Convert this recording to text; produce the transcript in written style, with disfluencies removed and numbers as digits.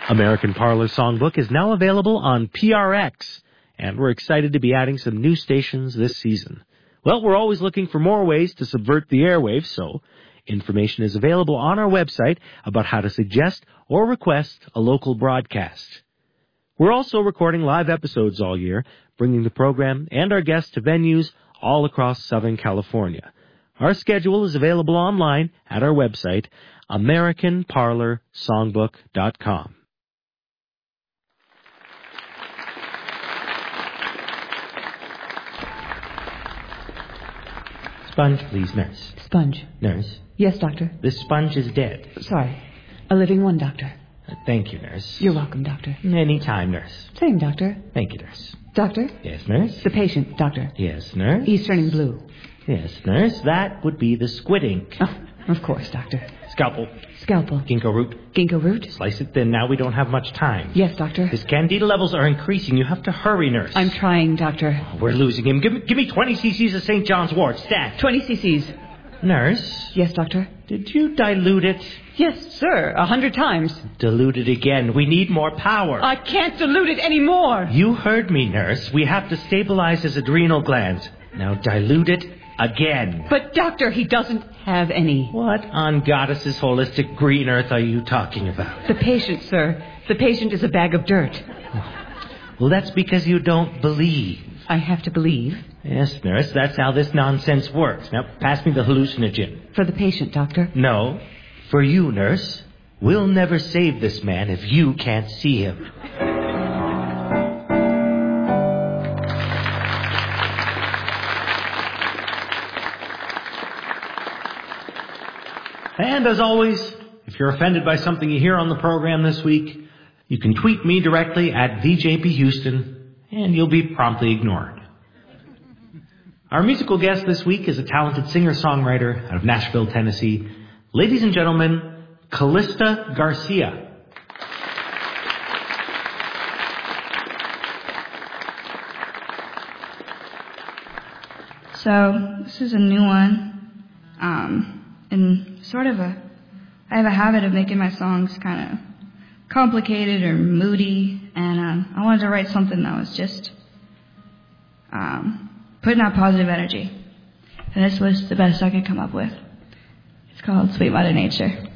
American Parlor Songbook is now available on PRX, and we're excited to be adding some new stations this season. Well, we're always looking for more ways to subvert the airwaves, so information is available on our website about how to suggest or request a local broadcast. We're also recording live episodes all year, bringing the program and our guests to venues all across Southern California. Our schedule is available online at our website, AmericanParlorSongbook.com. Sponge, please, nurse. Sponge. Nurse. Yes, doctor. This sponge is dead. Sorry. A living one, doctor. Thank you, nurse. You're welcome, doctor. Any time, nurse. Same, doctor. Thank you, nurse. Doctor? Yes, nurse. The patient, doctor. Yes, nurse. He's turning blue. Yes, nurse. That would be the squid ink. Oh, of course, doctor. Scalpel. Scalpel. Ginkgo root. Ginkgo root? Slice it thin. Now we don't have much time. Yes, doctor. His candida levels are increasing. You have to hurry, nurse. I'm trying, doctor. Oh, we're losing him. Give me 20 cc's of St. John's wort. Stat. 20 cc's. Nurse. Yes, doctor. Did you dilute it? Yes, sir. 100 times. Dilute it again. We need more power. I can't dilute it anymore. You heard me, nurse. We have to stabilize his adrenal glands. Now dilute it again. But, doctor, he doesn't have any. What on Goddess's holistic green earth are you talking about? The patient, sir. The patient is a bag of dirt. Well, that's because you don't believe. I have to believe. Yes, nurse, that's how this nonsense works. Now, pass me the hallucinogen. For the patient, doctor. No, for you, nurse. We'll never save this man if you can't see him. And as always, if you're offended by something you hear on the program this week, you can tweet me directly at VJPHouston, and you'll be promptly ignored. Our musical guest this week is a talented singer-songwriter out of Nashville, Tennessee. Ladies and gentlemen, Callista Garcia. So, this is a new one. And I have a habit of making my songs kind of complicated or moody, and I wanted to write something that was just putting out positive energy. And this was the best I could come up with. It's called Sweet Mother Nature.